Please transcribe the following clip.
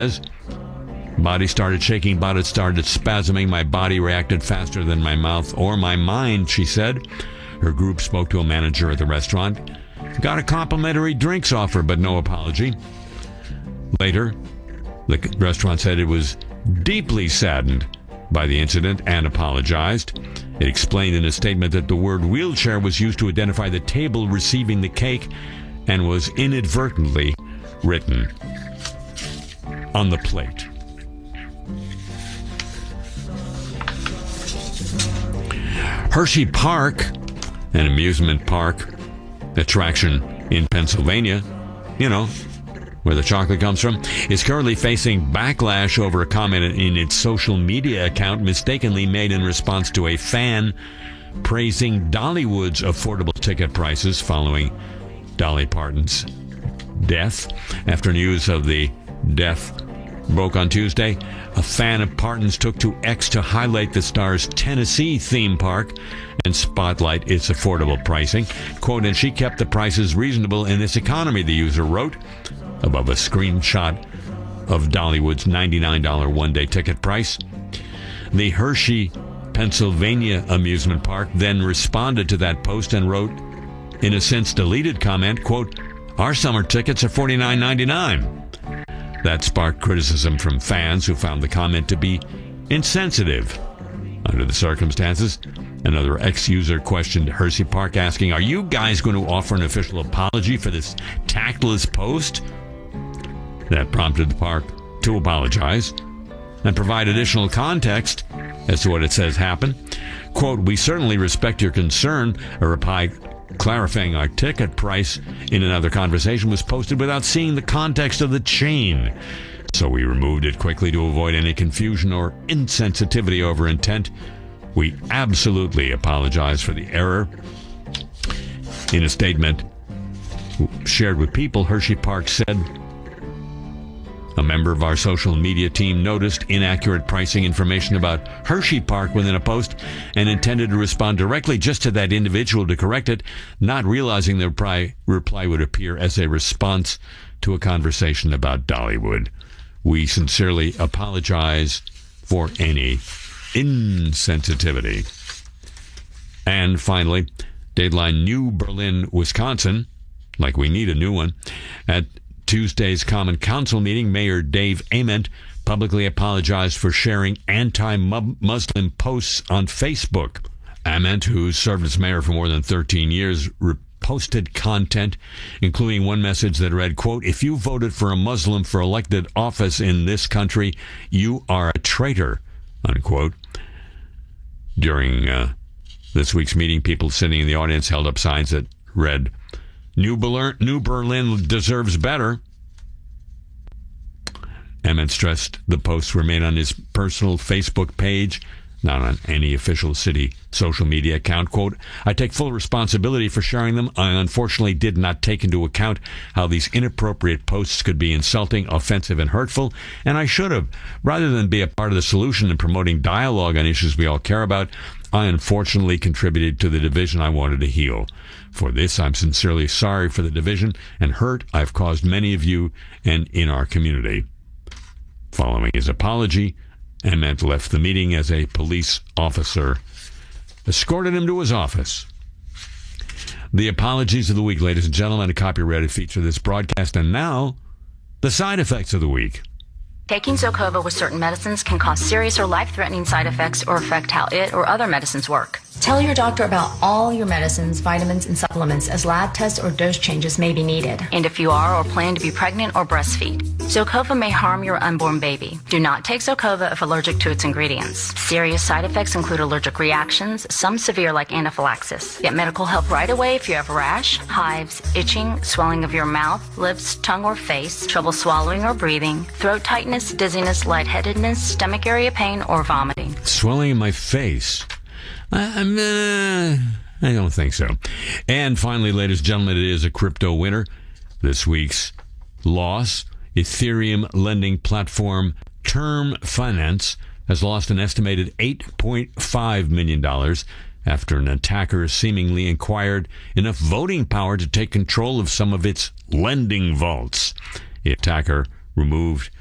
says. Body started shaking, body started spasming. My body reacted faster than my mouth or my mind, she said. Her group spoke to a manager at the restaurant. Got a complimentary drinks offer, but no apology. Later, the restaurant said it was deeply saddened by the incident and apologized. It explained in a statement that the word wheelchair was used to identify the table receiving the cake and was inadvertently written on the plate. Hershey Park, an amusement park attraction in Pennsylvania, where the chocolate comes from, is currently facing backlash over a comment in its social media account mistakenly made in response to a fan praising Dollywood's affordable ticket prices following Dolly Parton's death. After news of the death broke on Tuesday, a fan of Parton's took to X to highlight the star's Tennessee theme park and spotlight its affordable pricing. Quote, "And she kept the prices reasonable in this economy," the user wrote, above a screenshot of Dollywood's $99 one-day ticket price. The Hershey, Pennsylvania amusement park then responded to that post and wrote, in a since-deleted comment, quote, "Our summer tickets are $49.99. That sparked criticism from fans who found the comment to be insensitive. Under the circumstances, another ex-user questioned Hershey Park, asking, "Are you guys going to offer an official apology for this tactless post?" That prompted the park to apologize and provide additional context as to what it says happened. Quote, "We certainly respect your concern," a reply clarifying our ticket price in another conversation was posted without seeing the context of the chain. So we removed it quickly to avoid any confusion or insensitivity over intent. We absolutely apologize for the error. In a statement shared with People, Hershey Park said, "A member of our social media team noticed inaccurate pricing information about Hershey Park within a post and intended to respond directly just to that individual to correct it, not realizing the reply would appear as a response to a conversation about Dollywood. We sincerely apologize for any insensitivity." And finally, Dateline New Berlin, Wisconsin, like we need a new one, at Tuesday's Common Council meeting, Mayor Dave Ament publicly apologized for sharing anti-Muslim posts on Facebook. Ament, who served as mayor for more than 13 years, posted content, including one message that read, quote, "If you voted for a Muslim for elected office in this country, you are a traitor," unquote. During this week's meeting, people sitting in the audience held up signs that read, New Berlin deserves better." Emmett stressed the posts were made on his personal Facebook page, not on any official city social media account. Quote, "I take full responsibility for sharing them. I unfortunately did not take into account how these inappropriate posts could be insulting, offensive, and hurtful, and I should have. Rather than be a part of the solution in promoting dialogue on issues we all care about, I unfortunately contributed to the division I wanted to heal. For this, I'm sincerely sorry for the division and hurt I've caused many of you and in our community." Following his apology, Emmett left the meeting as a police officer escorted him to his office. The apologies of the week, ladies and gentlemen, a copyrighted feature of this broadcast. And now, the side effects of the week. Taking Zocova with certain medicines can cause serious or life-threatening side effects or affect how it or other medicines work. Tell your doctor about all your medicines, vitamins, and supplements, as lab tests or dose changes may be needed. And if you are or plan to be pregnant or breastfeed, Zocova may harm your unborn baby. Do not take Zocova if allergic to its ingredients. Serious side effects include allergic reactions, some severe like anaphylaxis. Get medical help right away if you have rash, hives, itching, swelling of your mouth, lips, tongue, or face, trouble swallowing or breathing, throat tightness, dizziness, lightheadedness, stomach area pain, or vomiting. Swelling in my face. I don't think so. And finally, ladies and gentlemen, it is a crypto winter. This week's loss, Ethereum lending platform Term Finance has lost an estimated $8.5 million after an attacker seemingly acquired enough voting power to take control of some of its lending vaults. The attacker removed